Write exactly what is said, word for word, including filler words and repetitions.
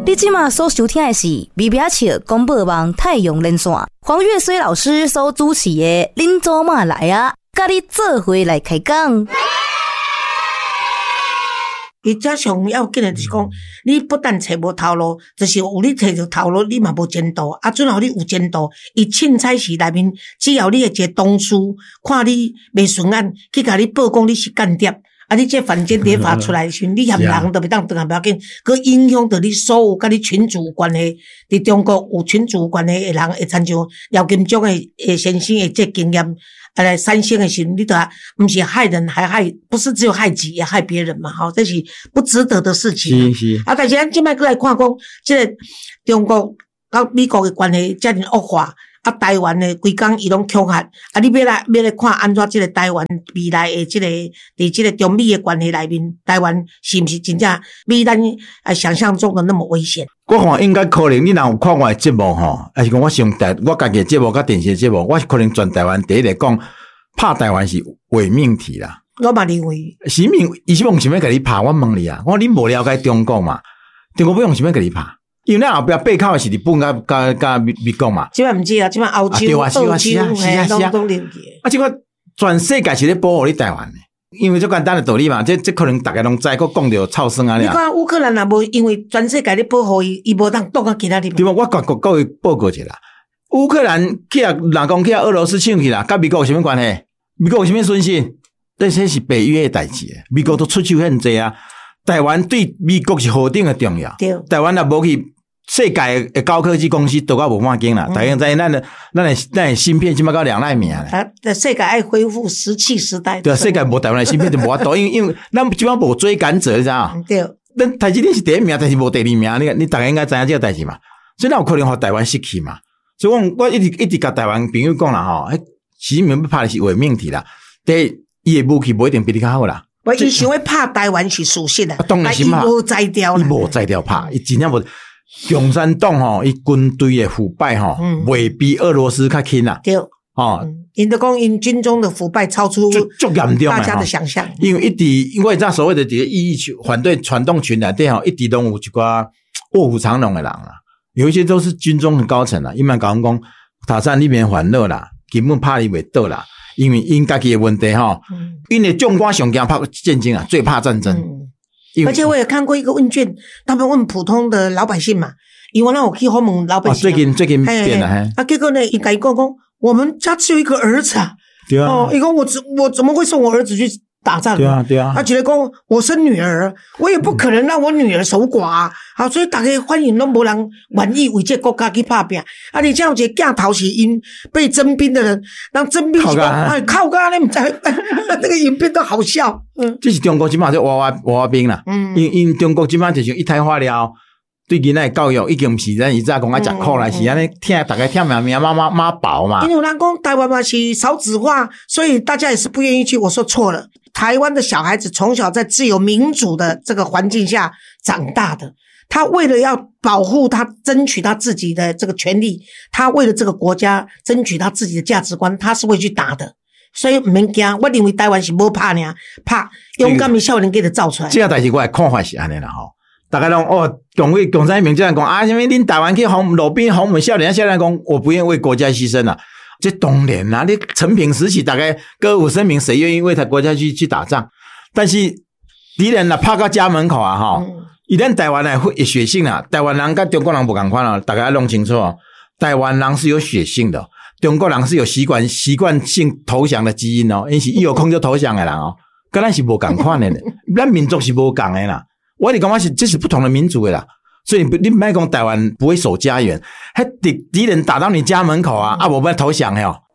你今嘛所收听的是微表笑广播网太阳连线，黄月水老师所主持的恁祖妈来啊，甲你做伙来开讲。 伊遮上要紧的就是讲，你不但找无头路，就是有你摕着头路，你嘛无前途。啊，准后你有前途，伊凊彩是内面，只要你的一个同事看你袂顺眼，去甲你曝光你是间谍。啊！你这犯奸谍法出来的时阵，你嫌人都袂当当不要紧，佮影响到你所有甲你群主有关系，伫中国有群主有关系的人，会参像廖金忠的诶先生的这经验，啊来三星的时阵，你都毋是害人，还害，不是只有害己，也害别人嘛，吼，这是不值得的事情。 是是。 啊，但是咱即摆过来看讲，这个中国甲美国的关系遮尔恶化。啊，台湾的规工伊拢恐吓，啊，你要来要来看安怎即个台湾未来的即个伫即个中美的关系内面，台湾是毋是真正比咱啊想象中的那么危险？ 我看应该可能，你若有看我的节目吼，还是讲我上台我家己的节目甲电视的节目，我可能全台湾第一个讲拍台湾是伪命题啦。 我嘛认为， 是命，伊是用想要甲你拍，我问你啊，我你无了解中国嘛？中国不用想要甲你拍。因为咱后壁背靠的是日本甲甲甲美美国嘛， 即摆毋知啊，即摆欧洲、澳洲嘿，拢拢连起。 啊，即个全世界是咧保护你台湾的，因为最简单的道理嘛，这这可能大家拢知，佮讲着臭酸啊了。 你看乌克兰也无因为全世界咧保护伊，伊无当挡到其他地方。 对吧？我各国各位报告一下啦，乌克兰去啊，人讲去啊，俄罗斯抢去啦，甲美国有啥物关系？美国有啥物损失？这些是北约的代志，美国都出手很济啊。台湾对美国是何等的重要？对，台湾也无去。世界的高科技公司都到无半间啦，大家知咱的咱的咱的芯片起码到两奈米啊。 啊，世界爱恢复石器时代。 对啊，世界无台湾的芯片就无法度，因为因为咱基本上无追赶者，你知道？ 对。 咱台积电是第一名，但是无第二名，你你大家应该知影这个代志嘛。所以咱有可能互台湾失去嘛。所以我我一直一直甲台湾朋友讲啦吼，迄习近平要拍的是伪命题啦。第一，伊的武器无一定比你较好啦。 我伊想要拍台湾是属实的， 当然是嘛， 伊无摘掉啦， 伊无摘掉拍，伊真正无。共产党吼，伊军队的腐败吼，未比俄罗斯较轻啦。 对，哦，因都讲因军中的腐败超出足严重大家的想象。 因为一直，因为咱所谓的这个异议群、反对传动群内底吼，一直都有一寡卧虎藏龙的人啦。有一些都是军中的高层啦，伊嘛讲讲塔山里面烦恼啦，根本怕伊袂倒啦，因为因家己的问题吼，因为将官上惊怕战争啊，最怕战争。嗯而且我也看过一个问卷，他们问普通的老百姓嘛，因为那我去访问老百姓、啊哦， 最近最近变了，嘿啊，结果呢，伊甲伊讲讲，我们家只有一个儿子啊， 对啊， 哦，伊讲我怎我怎么会送我儿子去打仗？ 对啊，对啊， 他觉得讲我生女儿，我也不可能让我女儿守寡啊，好，所以大家欢迎拢无人愿意为这国家去打拼。啊，你这样有一个镜头是因被征兵的人，让征兵是讲哎靠干你唔知，那个影片都好笑。嗯， 这是中国今嘛就娃娃娃娃兵啦，嗯，因因中国今嘛就是一胎化疗，对囡仔教育已经毋是咱以前讲啊食苦啦，是安尼听大家听命命妈妈妈饱嘛。 因为有人讲台湾嘛是少子化，所以大家也是不愿意去。我说错了，台湾的小孩子从小在自由民主的这个环境下长大的，他为了要保护他，争取他自己的这个权利，他为了这个国家争取他自己的价值观，他是会去打的。所以唔免惊，我认为台湾是无拍尔，拍勇敢的少年给他造出来。 这个代志我的看法是安尼啦吼，大家拢哦，共为共产民这样讲啊，什么恁台湾去红路边红门少年少年讲，我不愿意为国家牺牲啦。这当然啦，你成平时期大概歌舞升平，谁愿意为他国家去去打仗？但是敌人啦拍到家门口啊哈，伊咱台湾的血性啦，台湾人跟中国人不同款啊，大家要弄清楚哦，台湾人是有血性的。中国人是有习惯习惯性投降的基因哦，因是一有空就投降的人哦，跟咱是无同款的，咱民族是无同的啦。我你讲我是这是不同的民族的啦，所以你你别讲台湾不会守家园，还敌敌人打到你家门口啊，啊我不要投降哦，